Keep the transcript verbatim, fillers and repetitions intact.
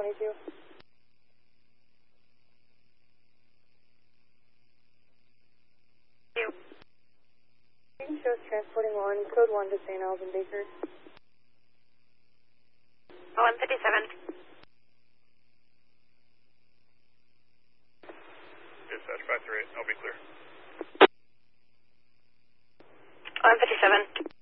twenty-two. You. Shows transporting one, code one to Saint Albans and Baker. one fifty-seven. Dispatch five three eight, I'll be clear. one fifty-seven.